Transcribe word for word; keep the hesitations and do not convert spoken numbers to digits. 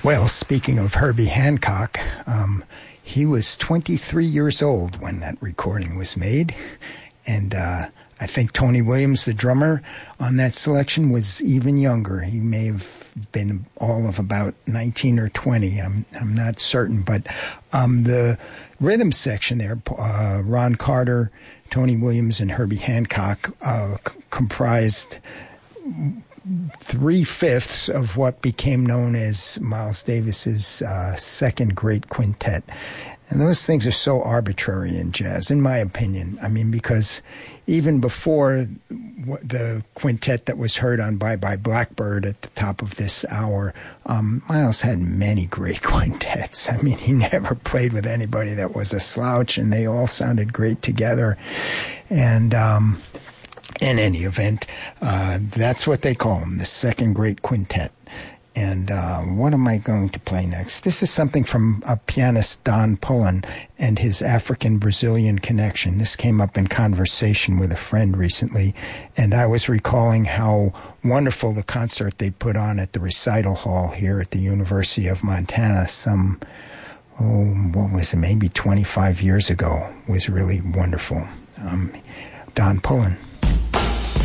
Well, speaking of Herbie Hancock, um, he was twenty-three years old when that recording was made. And uh, I think Tony Williams, the drummer on that selection, was even younger. He may have been all of about nineteen or twenty. I'm I'm not certain. But um, the rhythm section there, uh, Ron Carter, Tony Williams, and Herbie Hancock uh, c- comprised three-fifths of what became known as Miles Davis's uh, second great quintet. And those things are so arbitrary in jazz, in my opinion. I mean, because even before the quintet that was heard on Bye Bye Blackbird at the top of this hour, um, Miles had many great quintets. I mean, he never played with anybody that was a slouch, and they all sounded great together. And um, in any event, uh, that's what they call him, the second great quintet. And uh, what am I going to play next? This is something from a pianist, Don Pullen, and his African-Brazilian connection. This came up in conversation with a friend recently, and I was recalling how wonderful the concert they put on at the recital hall here at the University of Montana some, oh, what was it, maybe twenty-five years ago. It was really wonderful. Um, Don Pullen.